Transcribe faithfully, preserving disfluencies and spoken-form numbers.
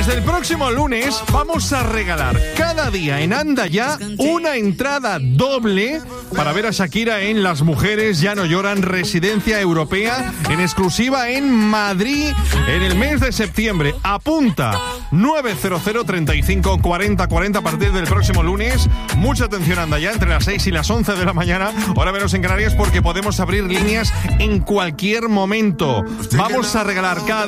Desde el próximo lunes vamos a regalar cada día en Anda Ya una entrada doble para ver a Shakira en Las Mujeres Ya No Lloran, residencia europea en exclusiva en Madrid en el mes de septiembre. Apunta nueve cero cero, treinta y cinco, cuarenta, cuarenta a partir del próximo lunes. Mucha atención, Anda Ya, entre las seis y las once de la mañana, hora menos en Canarias, porque podemos abrir líneas en cualquier momento. Vamos a regalar cada